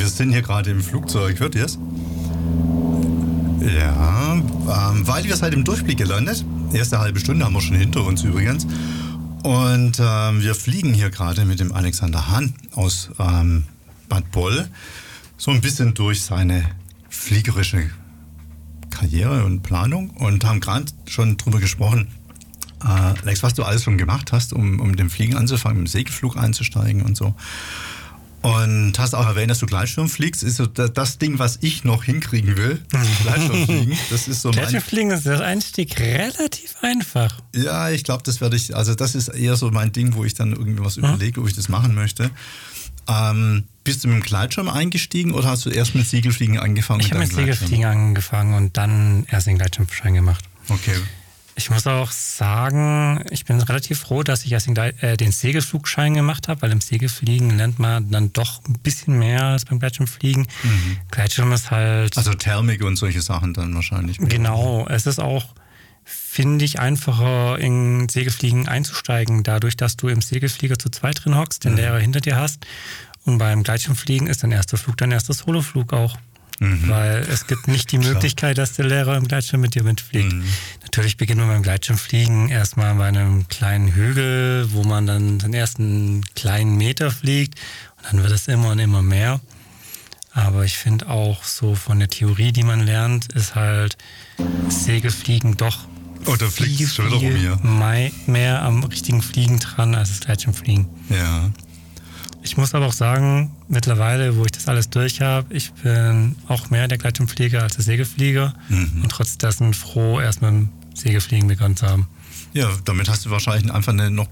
wir sind hier gerade im Flugzeug, hört ihr es? Ja, weil wir seid im Durchblick gelandet. Erste halbe Stunde haben wir schon hinter uns übrigens. Und wir fliegen hier gerade mit dem Alexander Hahn aus Bad Boll so ein bisschen durch seine fliegerische Karriere und Planung und haben gerade schon drüber gesprochen, Alex, was du alles schon gemacht hast, um den Fliegen anzufangen, im Segelflug einzusteigen und so. Und hast auch erwähnt, dass du Gleitschirm fliegst. Ist so das Ding, was ich noch hinkriegen will. Gleitschirmfliegen. Das ist so Gleitschirmfliegen ist der Einstieg relativ einfach. Ja, ich glaube, das ist eher so mein Ding, wo ich dann irgendwas überlege, ob ich das machen möchte. Bist du mit dem Gleitschirm eingestiegen oder hast du erst mit Segelfliegen angefangen? Ich habe mit Segelfliegen angefangen und dann erst den Gleitschirmschein gemacht. Okay. Ich muss auch sagen, ich bin relativ froh, dass ich erst den Segelflugschein gemacht habe, weil im Segelfliegen lernt man dann doch ein bisschen mehr als beim Gleitschirmfliegen. Mhm. Gleitschirm ist halt... Also Thermik und solche Sachen dann wahrscheinlich. Genau, es ist auch, finde ich, einfacher in Segelfliegen einzusteigen, dadurch, dass du im Segelflieger zu zweit drin hockst, den Lehrer hinter dir hast. Und beim Gleitschirmfliegen ist dein erster Flug dein erster Soloflug auch. Weil es gibt nicht die Möglichkeit, dass der Lehrer im Gleitschirm mit dir mitfliegt. Natürlich beginnt man beim Gleitschirmfliegen erstmal bei einem kleinen Hügel, wo man dann den ersten kleinen Meter fliegt und dann wird es immer und immer mehr. Aber ich finde auch so von der Theorie, die man lernt, ist halt Segelfliegen doch viel mehr am richtigen Fliegen dran als das Gleitschirmfliegen. Ja. Ich muss aber auch sagen, mittlerweile, wo ich das alles durch habe, ich bin auch mehr der Gleitschirmflieger als der Segelflieger und trotz dessen froh, erst mit dem Segelfliegen begonnen zu haben. Ja, damit hast du wahrscheinlich einfach eine noch